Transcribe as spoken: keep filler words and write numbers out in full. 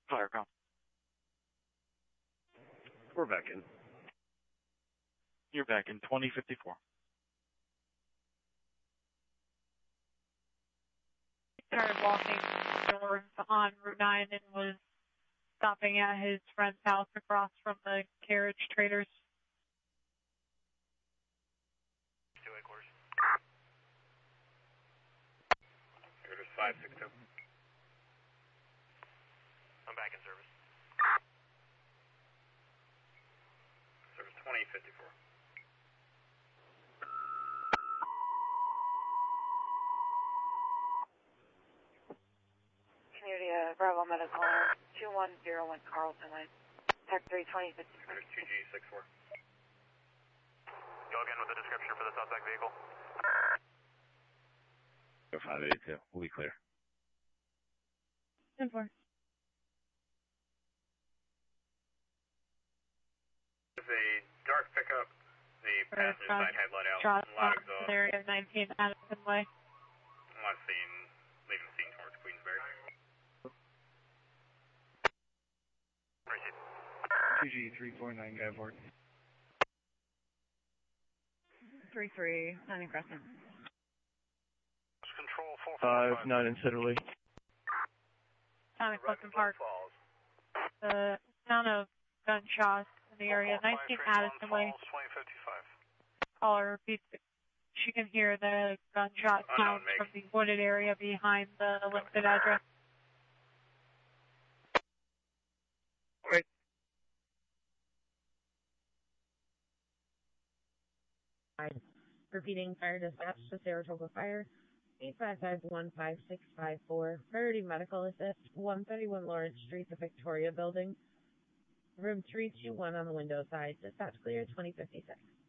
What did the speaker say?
Fire com. We're back in. You're back in twenty fifty-four. Started walking north on Route nine and was stopping at his friend's house across from the carriage traders. Two eight quarters. Here it is five six two. I'm back in service. Service twenty fifty-four. Community uh, Bravo Medical two one zero one Carlton Lane. Tech three twenty fifty-four. There's two G six four. Go again with the description for the suspect vehicle. five eight two. We'll be clear. ten four. It's a dark pickup. The passenger side headlight out. Shot A lot of off exhaust. area nineteen Addison Way. A lot of scene, leaving the scene towards Queensbury. two G three four nine, guy board. three three, Sunny Crescent. Control four Five nine in Citterley. Sonic Clifton Park. The sound of gunshots in the area nineteen Addison Way. twenty fifty-five. Caller repeats it. She can hear the gunshot sounds from the wooded area behind the listed address. Wait. Repeating fire dispatch to Saratoga Fire, eight five five one five six five four, Priority Medical Assist, one thirty-one Lawrence Street, the Victoria Building, room three two one on the window side, dispatch clear, twenty fifty-six.